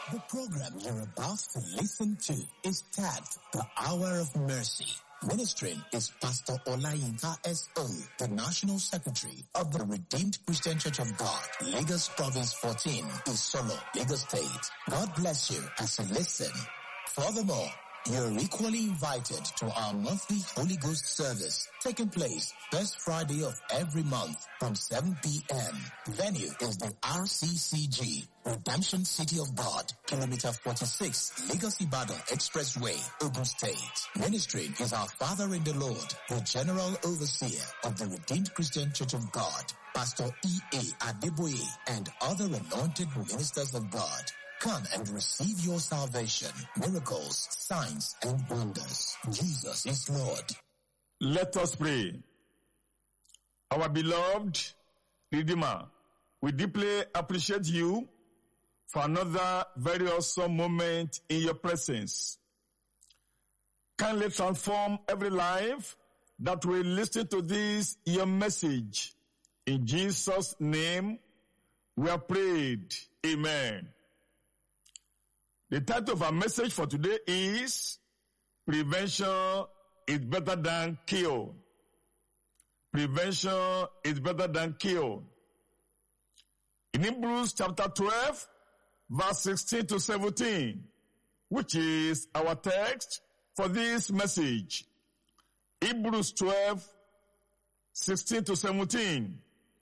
The program you're about to listen to is tagged The Hour of Mercy. Ministering is Pastor Olayinka S.O., the National Secretary of the Redeemed Christian Church of God, Lagos Province 14, Isolo, Lagos State. God bless you as you listen. Furthermore, you're equally invited to our monthly Holy Ghost service taking place first Friday of every month from 7 p.m. Venue is the RCCG, Redemption City of God, Kilometer 46, Lagos Ibadan Expressway, Ogun State. Ministering is our Father in the Lord, the General Overseer of the Redeemed Christian Church of God, Pastor E.A. Adeboye, and other anointed ministers of God. Come and receive your salvation, miracles, signs, and wonders. Jesus is Lord. Let us pray. Our beloved Redeemer, we deeply appreciate you for another very awesome moment in your presence. Kindly transform every life that will listen to this, your message. In Jesus' name, we are prayed. Amen. The title of our message for today is Prevention is Better Than Cure. Prevention is better than cure. In Hebrews chapter 12, verse 16 to 17, which is our text for this message. Hebrews 12, 16 to 17.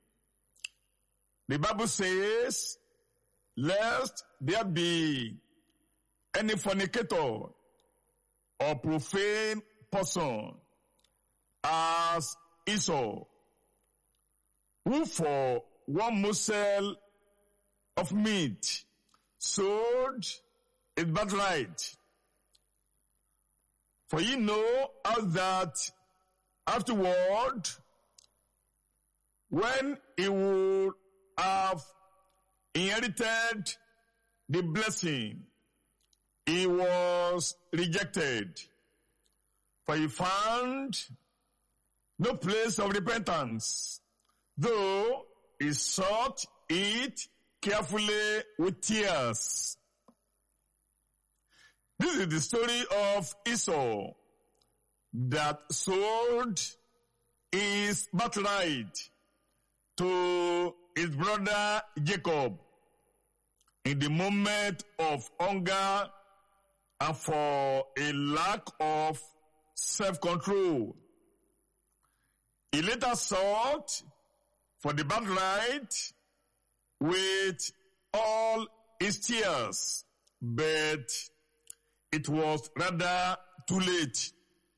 The Bible says, lest there be any fornicator or profane person as Esau, who for one morsel of meat sold his birthright. For ye know how that afterward, when he would have inherited the blessing, he was rejected, for he found no place of repentance, though he sought it carefully with tears. This is the story of Esau that sold his birthright to his brother Jacob in the moment of hunger and for a lack of self-control. He later sought for the birthright with all his tears, but it was rather too late.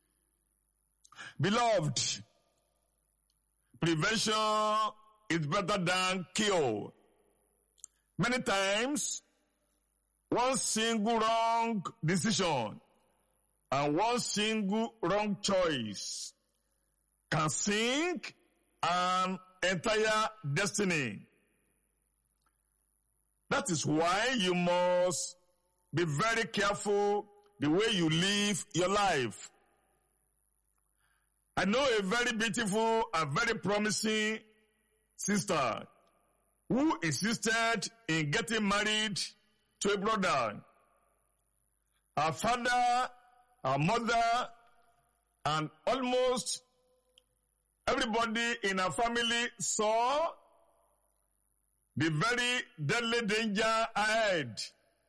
Beloved, prevention is better than cure. Many times, one single wrong decision and one single wrong choice can sink an entire destiny. That is why you must be very careful the way you live your life. I know a very beautiful and very promising sister who insisted in getting married to a brother. Her father, her mother, and almost everybody in her family saw the very deadly danger ahead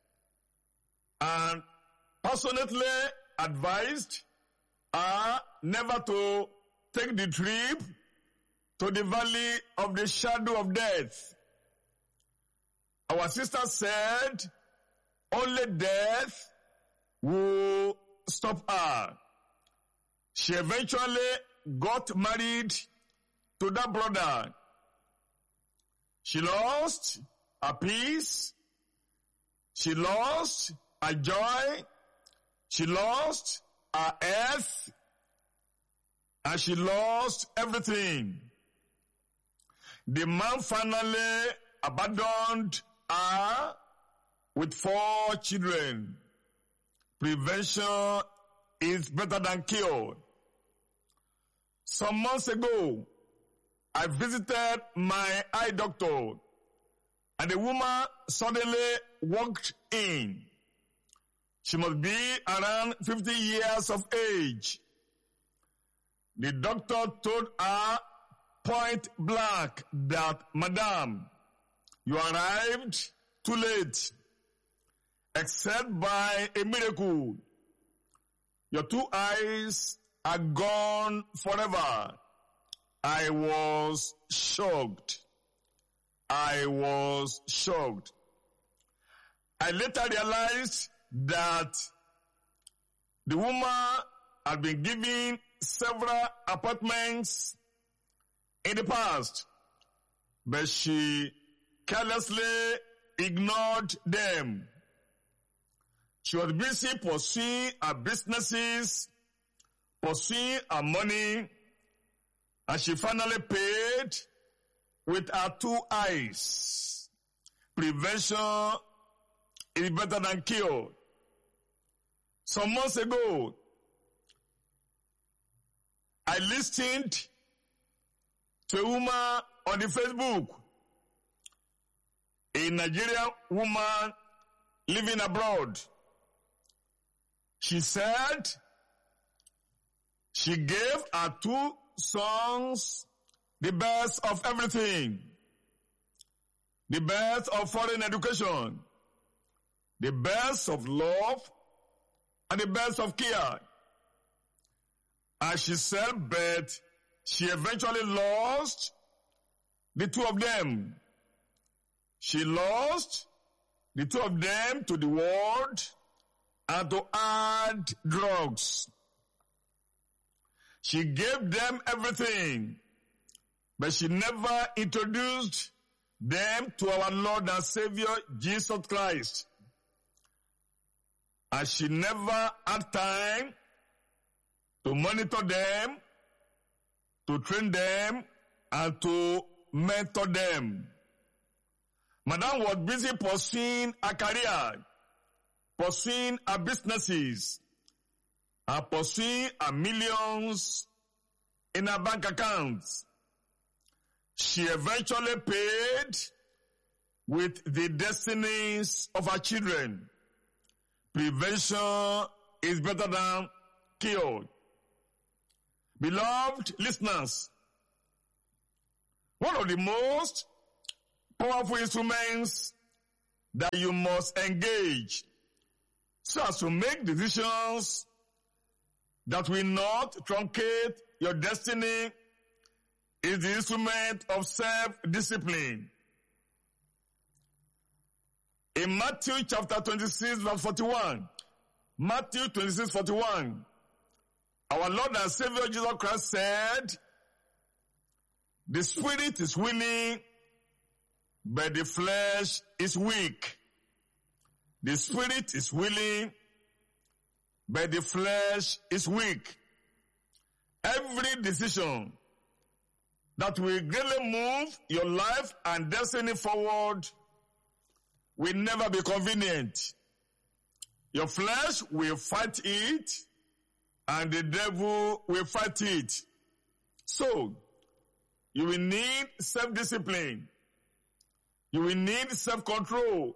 and passionately advised her never to take the trip to the valley of the shadow of death. Our sister said only death will stop her. She eventually got married to that brother. She lost her peace. She lost her joy. She lost her health. And she lost everything. The man finally abandoned her with 4 children. Prevention is better than cure. Some months ago, I visited my eye doctor and the woman suddenly walked in. She must be around 50 years of age. The doctor told her point blank that, "Madam, you arrived too late. Except by a miracle, your two eyes are gone forever." I was shocked. I later realized that the woman had been given several appointments in the past, but she carelessly ignored them. She was busy pursuing her businesses, pursuing her money, and she finally paid with her two eyes. Prevention is better than cure. Some months ago, I listened to a woman on the Facebook, a Nigerian woman living abroad. She said she gave her two sons the best of everything. The best of foreign education, the best of love, and the best of care. And she said, but she eventually lost the two of them. She lost the two of them to the world and to hard drugs. She gave them everything, but she never introduced them to our Lord and Savior, Jesus Christ. And she never had time to monitor them, to train them, and to mentor them. Madam was busy pursuing her career, pursuing her businesses, and pursuing her millions in her bank accounts. She eventually paid with the destinies of her children. Prevention is better than cure. Beloved listeners, one of the most powerful instruments that you must engage so as to make decisions that will not truncate your destiny is the instrument of self-discipline. In Matthew chapter 26 verse 41, Matthew 26:41, our Lord and Savior Jesus Christ said, the spirit is willing, but the flesh is weak. The spirit is willing, but the flesh is weak. Every decision that will greatly move your life and destiny forward will never be convenient. Your flesh will fight it, and the devil will fight it. So, you will need self-discipline. You will need self-control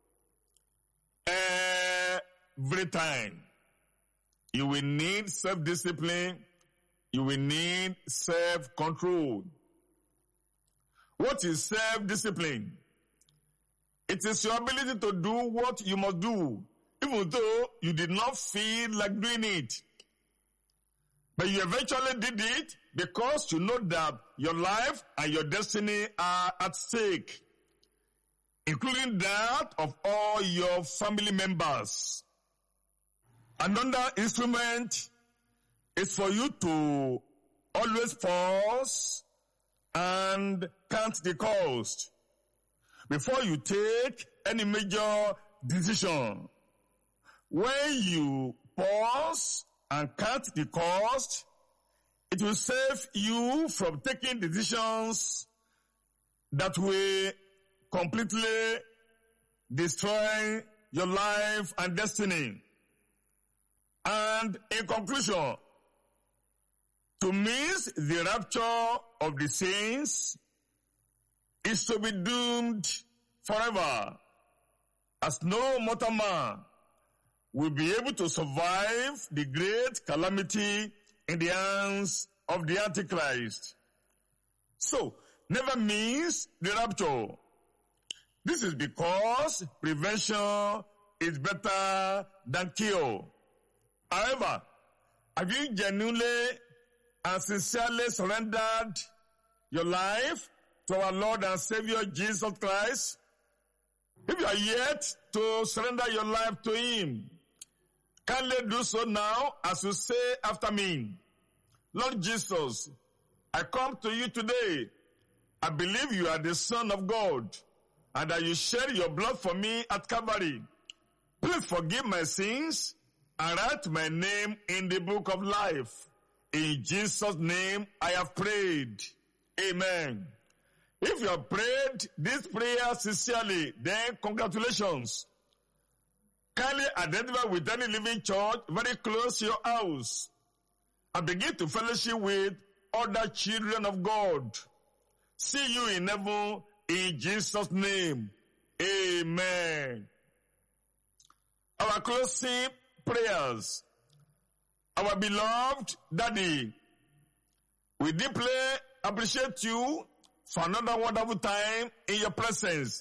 every time. You will need self-discipline. You will need self-control. What is self-discipline? It is your ability to do what you must do, even though you did not feel like doing it. But you eventually did it because you know that your life and your destiny are at stake, including that of all your family members. Another instrument is for you to always pause and count the cost before you take any major decision. When you pause and count the cost, it will save you from taking decisions that will completely destroy your life and destiny. And in conclusion, to miss the rapture of the saints is to be doomed forever, as no mortal man will be able to survive the great calamity in the hands of the Antichrist. So, never miss the rapture. This is because prevention is better than cure. However, have you genuinely and sincerely surrendered your life to our Lord and Savior Jesus Christ? If you are yet to surrender your life to Him, kindly do so now as you say after me. Lord Jesus, I come to you today. I believe you are the Son of God and that you shed your blood for me at Calvary. Please forgive my sins and write my name in the book of life. In Jesus' name I have prayed. Amen. If you have prayed this prayer sincerely, then congratulations. Kindly identify with any living church very close to your house and begin to fellowship with other children of God. See you in heaven in Jesus' name. Amen. Our closing prayers. Our beloved Daddy, we deeply appreciate you for another wonderful time in your presence.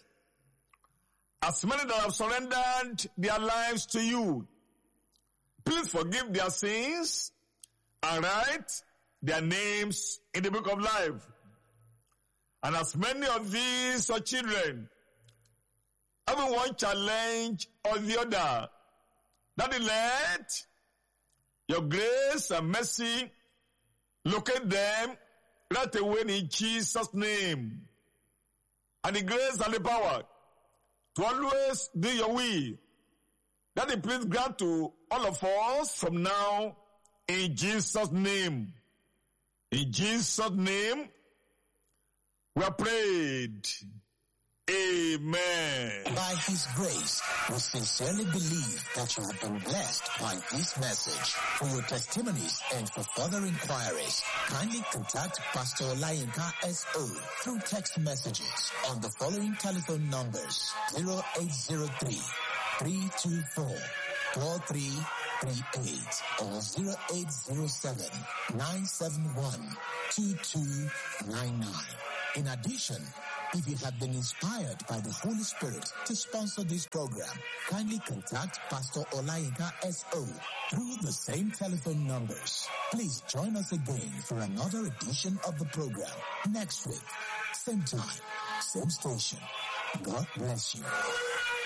As many that have surrendered their lives to you, please forgive their sins and write their names in the book of life. And as many of these are children, having one challenge or the other, Daddy, let your grace and mercy locate them right away in Jesus' name. And the grace and the power to always do your will. Daddy, please grant to all of us from now in Jesus' name. In Jesus' name, we are prayed. Amen. By His grace, we sincerely believe that you have been blessed by this message. For your testimonies and for further inquiries, kindly contact Pastor Olayinka S.O. through text messages on the following telephone numbers: 0803 324 4338 or 0807 971 2299. In addition, if you have been inspired by the Holy Spirit to sponsor this program, kindly contact Pastor Olayinka S.O. through the same telephone numbers. Please join us again for another edition of the program next week. Same time, same station. God bless you.